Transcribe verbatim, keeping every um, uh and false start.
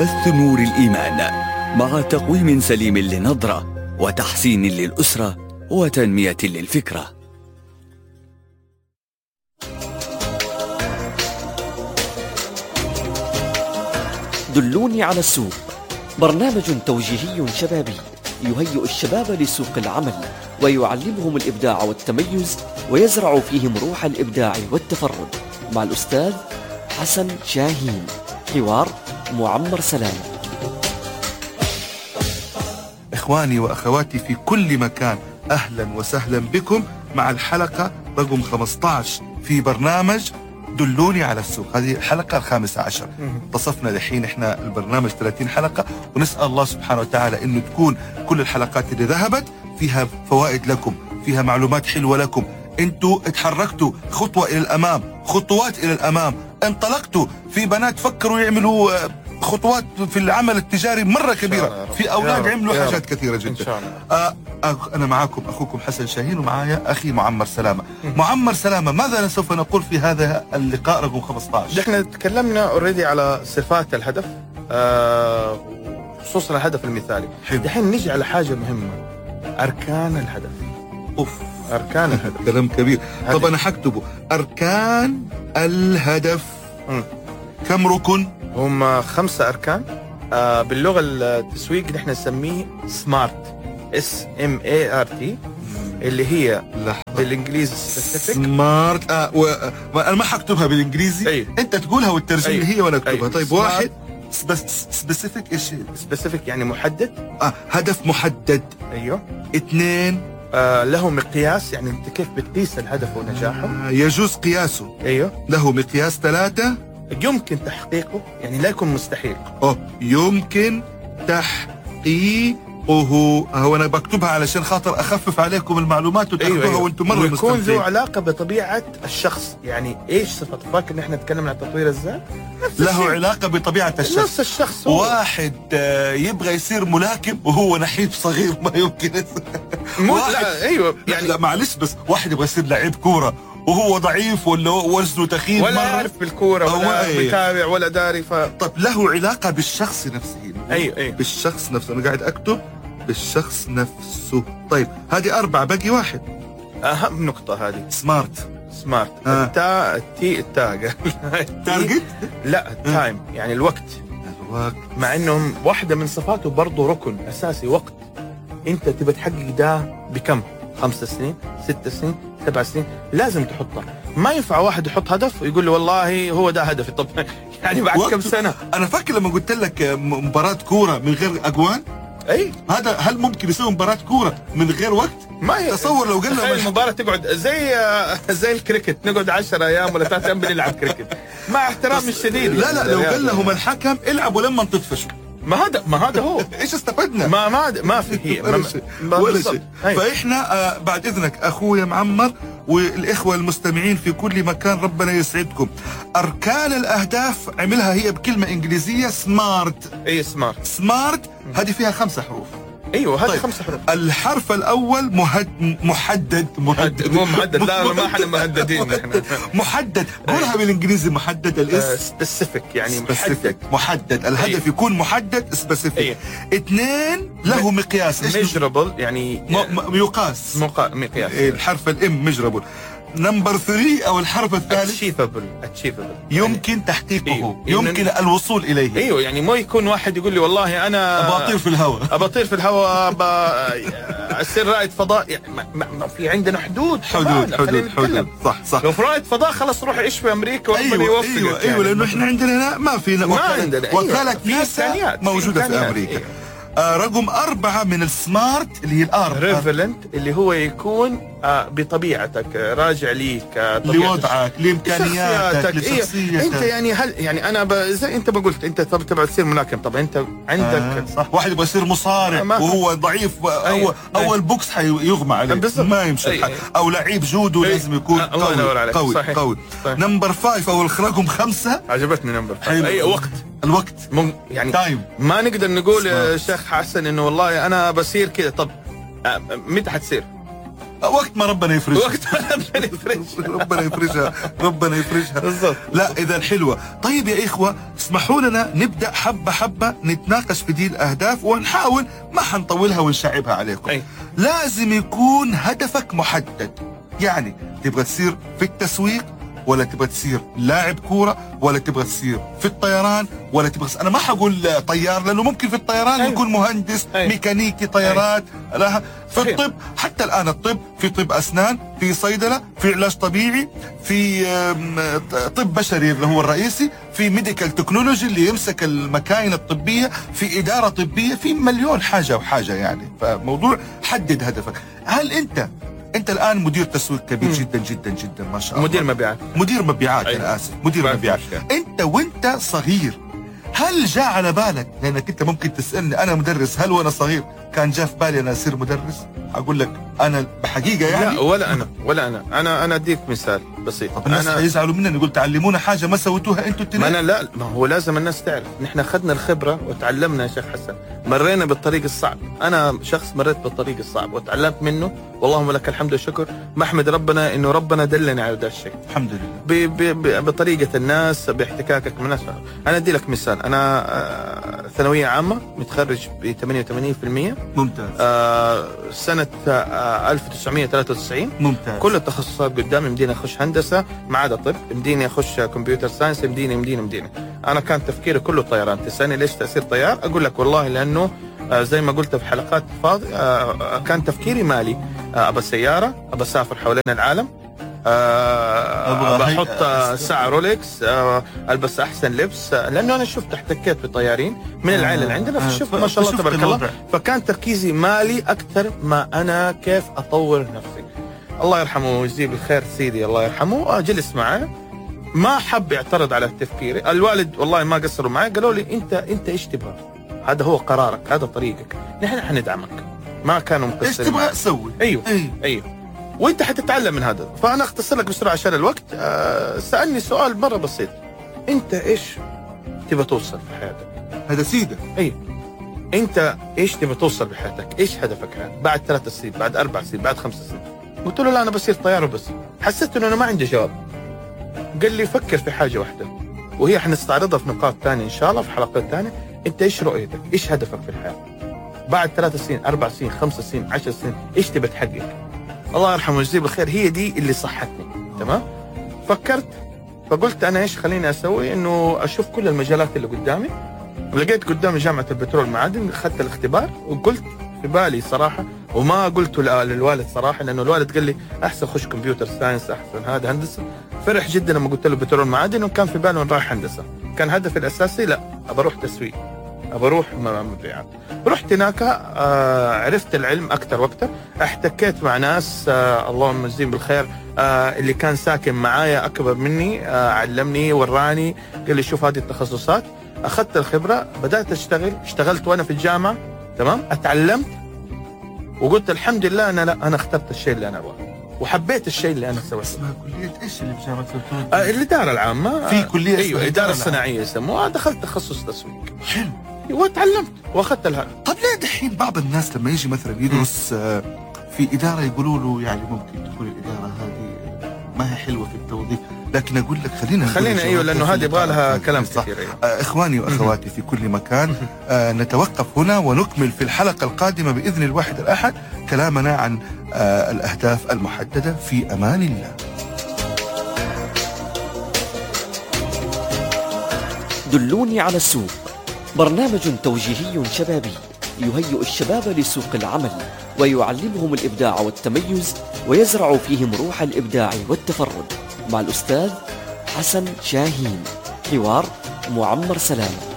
بث نور الإيمان مع تقويم سليم للنظرة وتحسين للأسرة وتنمية للفكرة. دلوني على السوق، برنامج توجيهي شبابي يهيئ الشباب لسوق العمل ويعلمهم الإبداع والتميز ويزرع فيهم روح الإبداع والتفرد، مع الأستاذ حسن شاهين. حوار معمر سلام. إخواني وأخواتي في كل مكان، أهلا وسهلا بكم مع الحلقة رقم خمسة عشر في برنامج دلوني على السوق. هذه الحلقة الخامسة عشر. تصفنا لحين احنا البرنامج ثلاثين حلقة، ونسأل الله سبحانه وتعالى انه تكون كل الحلقات اللي ذهبت فيها فوائد لكم، فيها معلومات حلوة لكم. انتوا اتحركتوا خطوة الى الامام، خطوات الى الامام، انطلقتوا. في بنات فكروا يعملوا خطوات في العمل التجاري مرة كبيرة، في اولاد عملوا حاجات كثيرة جدا. آه انا معاكم اخوكم حسن شاهين، ومعايا اخي معمر سلامة. معمر سلامة، ماذا سوف نقول في هذا اللقاء رقم خمسة عشر؟ احنا تكلمنا اوريدي على صفات الهدف، آه خصوصا الهدف المثالي. الحين نجي على حاجة مهمة، اركان الهدف. اوف، اركان الهدف كلام كبير. طب انا حكتبه اركان الهدف. م. كم ركن؟ هم خمسة اركان. آه باللغة التسويق نحن نسميه سمارت، اس ام اي ار تي، اللي هي بالانجليزي سبيسيفيك. سمارت. اه و... انا ما حكتبها بالانجليزي. أيه. انت تقولها والترجمه أيه. هي وانا اكتبها. أيه. طيب، واحد سبيسيفيك. ايش سبيسيفيك؟ يعني محدد. اه هدف محدد. ايوه. اثنين، آه له مقياس، يعني انت كيف بتقيس الهدف ونجاحه. آه يجوز قياسه. ايوه. له مقياس. ثلاثة، يمكن تحقيقه، يعني لا يكون مستحيل. اه يمكن تحقيقه. هو انا بكتبها علشان خاطر اخفف عليكم المعلومات وتاخذوها. أيوة أيوة. وانتم مره ويكون مستمتعين. ذو علاقه بطبيعه الشخص، يعني ايش صفته. فاكر ان احنا نتكلم عن تطوير الذات، له علاقه بطبيعه الشخص. نفس الشخص هو. واحد يبغى يصير ملاكم وهو نحيف صغير، ما يمكن. واحد لا ايوه يعني لا معلش، بس واحد يبغى يصير لعيب كوره وهو ضعيف ولا وزنه تخين، ولا يعرف بالكوره ولا بيتابع ولا داري. ف... طب له علاقه بالشخص نفسه. ايوه ايوه بالشخص نفسه. انا قاعد اكتب بالشخص نفسه. طيب هذه أربعة، باقي واحد. أهم نقطة هذه سمارت. سمارت. آه. التا التي التاء تارجت. لا التايم، آه. يعني الوقت. الوقت. مع انهم واحدة من صفاته برضو ركن اساسي، وقت. انت تبى تحقق ده بكم؟ خمس سنين، ست سنين، سبع سنين، لازم تحطها. ما ينفع واحد يحط هدف ويقول له والله هو ده هدفي. طب يعني بعد كم سنة؟ انا فاكر لما قلت لك مباراة كورة من غير اجوان. اي هذا هل ممكن يسوي مباراة كورة من غير وقت؟ ما ي... تصور لو قلنا المباراة تقعد زي زي الكريكت، نقعد عشرة ايام ولا ثلاث ايام بنلعب كريكت، مع احترامي الشديد. لا لا، لو قال لهم الحكم العبوا لما تطفشوا، ما هذا ما هذا هو. ايش استفدنا؟ ما ما ما في هي ولا شيء ولا شيء. فاحنا آه بعد اذنك اخويا معمر والاخوه المستمعين في كل مكان، ربنا يسعدكم. اركان الاهداف عملها هي بكلمه انجليزيه سمارت. اي سمارت. سمارت هذه فيها خمسة حروف. ايوه هذه طيب. خمسة حروف. الحرف الاول مهد... محدد محدد مو محدد. لا ما احنا مهددين احنا. محدد. قولها بالانجليزي محدد. الاسم سبيسيفيك، يعني محدد. محدد. الهدف يكون محدد سبيسيفيك. اثنين، له مقياس. ايش ميجرابل، يعني م... يقاس. مقياس. الحرف الام ميجرابل. نمبر ثلاثة او الحرف الثالث اتشيفبل. اتشيفبل يمكن تحقيقه. إيه؟ يمكن الوصول اليه. ايوه يعني مو يكون واحد يقول لي والله انا ابى اطير في الهواء، ابى اطير في الهواء، ابى اصير رائد فضاء. يعني ما, ما في عندنا حدود حدود حدود حدود. صح صح. لو في رائد فضاء خلاص روح عيش في امريكا وربنا أيوة يوفقك. ايوه ايوه يعني. لانه احنا عندنا ما في ما عندنا وكالة ناسا موجودة في امريكا. أيوة. آه رقم أربعة من السمارت اللي هي الآر ريفلنت، اللي هو يكون آه بطبيعتك، راجع ليك، آه لوضعك، لإمكانياتك، لشخصيتك. أنت يعني هل يعني أنا ب... زي أنت بقولت أنت طب تبغى تصير ملاكم، طب أنت عندك آه صح. واحد يبغى يصير مصارع وهو ضعيف، أول أول بوكس حيغمى عليه ما يمشي الحال. أو لعيب جودو لازم يكون قوي قوي صحيح. قوي. نمبر فايف أو رقم خمسة، عجبتني نمبر فايف. أي وقت. الوقت مم يعني تايم. ما نقدر نقول يا شيخ حسن انه والله انا بصير كذا. طب متى حتصير؟ وقت ما ربنا يفرجها وقت ما ربنا يفرجها ربنا يفرجها ربنا يفرجها بالضبط. لا إذا حلوة. طيب يا إخوة اسمحوا لنا نبدأ حبة حبة نتناقش في دي الأهداف ونحاول ما حنطولها ونشعبها عليكم. أي. لازم يكون هدفك محدد، يعني تبغى تصير في التسويق ولا تبغى تصير لاعب كورة ولا تبغى تصير في الطيران ولا تبغى تصير. أنا ما حقول طيار لأنه ممكن في الطيران أي. يكون مهندس أي. ميكانيكي طيارات لها. في صحيح. الطب حتى الآن الطب في طب أسنان، في صيدلة، في علاج طبيعي، في طب بشري اللي هو الرئيسي، في ميديكال تكنولوجي اللي يمسك المكاين الطبية، في إدارة طبية، في مليون حاجة وحاجة يعني. فموضوع حدد هدفك. هل أنت أنت الآن مدير تسويق كبير مم. جدا جدا جدا ما شاء الله. مدير مبيعات مدير مبيعات أيوة. أنا آسف مدير مبيعات. أنت وأنت صغير هل جاء على بالك، لأنك أنت ممكن تسألني أنا مدرس، هل وأنا صغير كان جاء في بالي أنا أصير مدرس؟ أقول لك أنا بحقيقة يعني لا ولا أنا ولا أنا أنا أنا أديك مثال بسيط. طب الناس حيزعلوا مني نقول تعلمونا حاجة ما سويتوها أنتوا التنين. ما أنا لا ما هو لازم الناس تعرف نحن أخذنا الخبرة وتعلمنا يا شيخ حسن، مرينا بالطريق الصعب. أنا شخص مريت بالطريق الصعب وتعلمت منه، واللهم لك الحمد والشكر. ما أحمد ربنا إنه ربنا دلني على هذا الشيء الحمد لله ب ب ب بطريقة الناس، باحتكاكك من الناس. أنا أدي لك مثال، أنا آه ثانوية عامة متخرج ب ثمانية وثمانين بالمئة ممتاز. آه سنة آه ألف وتسعمئة وثلاثة وتسعين ممتاز. كل التخصصات قدامي، مديني أخش هندسة ما عدا طب، مديني أخش كمبيوتر ساينس، مديني مديني مديني أنا كان تفكيري كله طيران. تسألني ليش تأثير طيار؟ أقول لك والله لأنه آه زي ما قلت في حلقات فاضي آه كان تفكيري مالي. آه أبى سيارة، أبى أسافر حوالين العالم، أه بحط ساعة رولكس، أه البس احسن لبس، أه لانه انا شفت احتكيت بطيارين من العائله اللي عندنا، فشفت ما شاء الله تبارك الله. فكان تركيزي مالي اكثر ما انا كيف اطور نفسي. الله يرحمه ويجزيه بالخير سيدي الله يرحمه، جلس معي ما حب يعترض على تفكيري. الوالد والله ما قصروا معي، قالوا لي انت انت ايش تبغى، هذا هو قرارك، هذا طريقك، نحن حندعمك. ما كانوا مقصرين. ايش تبغى تسوي؟ ايوه ايوه, أيوه. وانت حتتعلم من هذا. فانا اختصر لك بسرعه عشان الوقت. أه سالني سؤال مره بسيط، انت ايش تبغى توصل في حياتك؟ هذا سيده. ايوه انت ايش تبغى توصل بحياتك؟ ايش هدفك هذا بعد ثلاث سنين، بعد اربع سنين، بعد خمس سنين؟ قلت له لا انا بصير طيار وبس. حسيت انه انا ما عندي جواب. قال لي فكر في حاجه واحده وهي حنستعرضها في نقاط ثانيه ان شاء الله في حلقات ثانيه. انت ايش رؤيتك؟ ايش هدفك في الحياه بعد ثلاث سنين، اربع سنين، خمس سنين، عشر سنين؟ ايش تبغى تحقق؟ الله يرحمه ويجزيه بالخير، هي دي اللي صحتني. تمام. فكرت فقلت انا ايش خليني اسوي، انه اشوف كل المجالات اللي قدامي. لقيت قدامي جامعه البترول والمعادن، اخذت الاختبار وقلت في بالي صراحه، وما قلته للوالد صراحه لانه الوالد قال لي احسن خش كمبيوتر ساينس، احسن هذا هندسه. فرح جدا لما قلت له بترول والمعادن، وكان في باله انه رايح هندسه. كان هدفي الاساسي لا ابى اروح تسويق، ابى اروح مبيعات. رحت هناك آه عرفت العلم اكثر واكثر، احتكيت مع ناس آه اللهم يجزيهم بالخير، آه اللي كان ساكن معايا اكبر مني، آه علمني وراني، قال لي شوف هذه التخصصات. اخذت الخبره، بدات اشتغل، اشتغلت وانا في الجامعه. تمام. اتعلمت وقلت الحمد لله انا لا انا اخترت الشيء اللي انا ابغاه وحبيت الشيء اللي انا سويته. اسمها كليه ايش اللي بجامعه البترول؟ آه الاداره العامه. في كليه ايوه الاداره الصناعيه يسموها. دخلت تخصص تسويق. حلو. وتعلمت واخذت الهدف. طب ليه دحين بعض الناس لما يجي مثلا يدرس في إدارة يقولوا له يعني ممكن تكون الإدارة هذه ما هي حلوة في التوظيف، لكن أقول لك خلينا خلينا أيوه لأنه هذه يبغى لها كلام كثير. أيوه. إخواني وأخواتي في كل مكان، آه نتوقف هنا ونكمل في الحلقة القادمة بإذن الواحد الأحد كلامنا عن آه الأهداف المحددة. في أمان الله. دلوني على السوق، برنامج توجيهي شبابي يهيئ الشباب لسوق العمل ويعلمهم الإبداع والتميز ويزرع فيهم روح الإبداع والتفرد، مع الأستاذ حسن شاهين. حوار معمر سلامة.